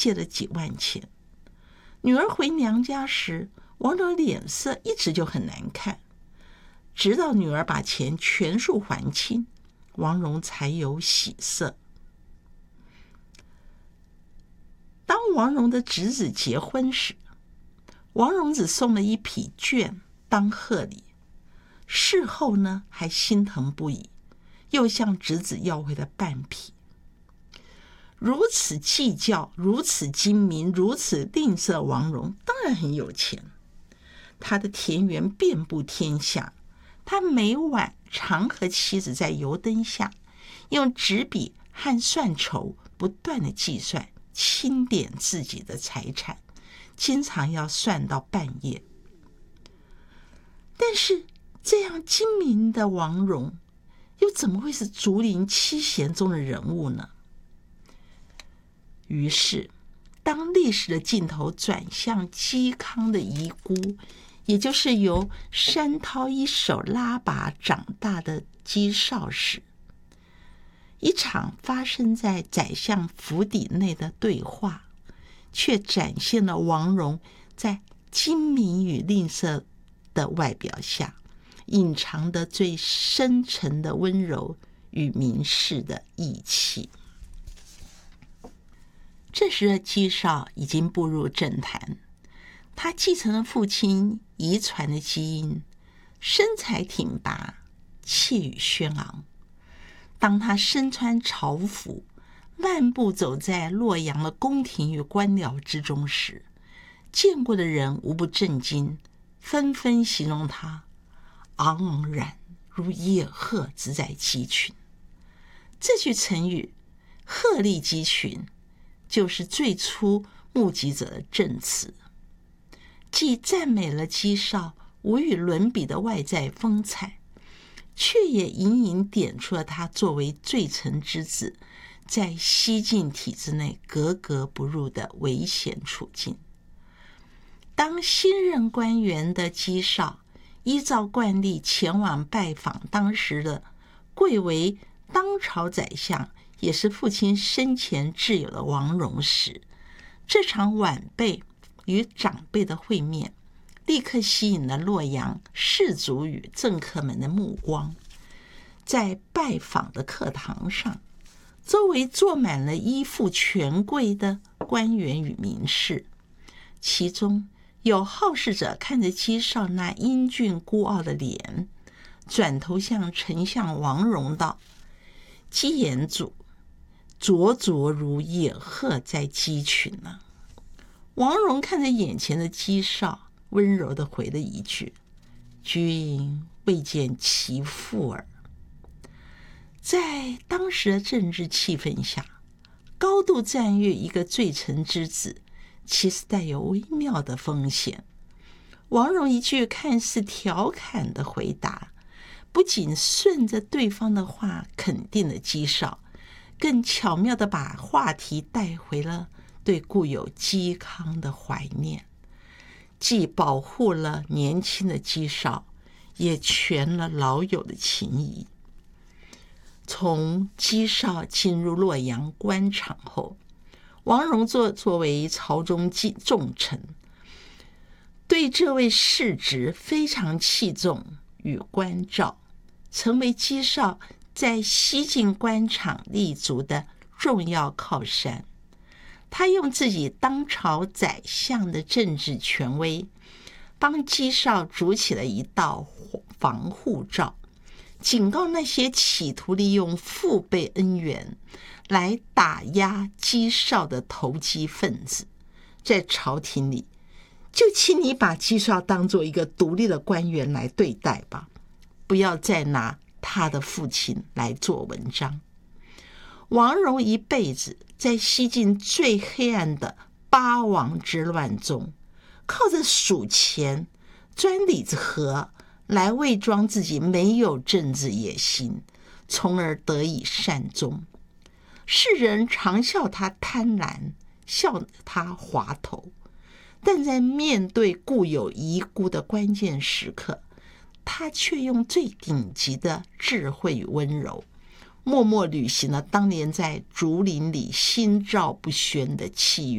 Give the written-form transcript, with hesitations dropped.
借了几万钱。女儿回娘家时，王蓉脸色一直就很难看，直到女儿把钱全数还清，王蓉才有喜色。当王蓉的侄子结婚时，王蓉只送了一匹绢当贺礼，事后呢还心疼不已，又向侄子要回了半匹。如此计较，如此精明，如此吝啬，王蓉当然很有钱。他的田园遍布天下，他每晚常和妻子在油灯下用纸笔和算筹不断的计算清点自己的财产，经常要算到半夜。但是这样精明的王蓉又怎么会是竹林七贤中的人物呢？于是当历史的镜头转向嵇康的遗孤，也就是由山涛一手拉拔长大的嵇绍时，一场发生在宰相府邸内的对话，却展现了王蓉在精明与吝啬的外表下隐藏的最深沉的温柔与明示的义气。这时的嵇绍已经步入政坛，他继承了父亲遗传的基因，身材挺拔，气宇轩昂。当他身穿朝服，漫步走在洛阳的宫廷与官僚之中时，见过的人无不震惊，纷纷形容他昂昂然如野鹤之在鸡群。这句成语鹤立鸡群就是最初目击者的证词，既赞美了嵇绍无与伦比的外在风采，却也隐隐点出了他作为罪臣之子在西晋体制内格格不入的危险处境。当新任官员的嵇绍依照惯例前往拜访当时的贵为当朝宰相，也是父亲生前挚友的王蓉时，这场晚辈与长辈的会面立刻吸引了洛阳士族与政客们的目光。在拜访的课堂上，周围坐满了依附权贵的官员与名士，其中有好事者看着嵇绍那英俊孤傲的脸，转头向丞相王蓉道：“嵇言主灼灼如野鹤在鸡群呢。”王蓉看着眼前的嵇绍，温柔地回了一句：“君未见其父耳。”在当时的政治气氛下，高度赞誉一个罪臣之子，其实带有微妙的风险。王蓉一句看似调侃的回答，不仅顺着对方的话肯定了嵇绍，更巧妙地把话题带回了对故友嵇康的怀念，既保护了年轻的嵇绍，也全了老友的情谊。从嵇绍进入洛阳官场后，王蓉作为朝中重臣，对这位世侄非常器重与关照，成为嵇绍在西晋官场立足的重要靠山。他用自己当朝宰相的政治权威，帮嵇绍筑起了一道防护罩，警告那些企图利用父辈恩怨来打压嵇绍的投机分子。在朝廷里，就请你把嵇绍当作一个独立的官员来对待吧，不要再拿他的父亲来做文章。王蓉一辈子在西晋最黑暗的八王之乱中，靠着数钱钻李子河来伪装自己没有政治野心，从而得以善终。世人常笑他贪婪，笑他滑头，但在面对故有遗孤的关键时刻，他却用最顶级的智慧与温柔，默默履行了当年在竹林里心照不宣的契约。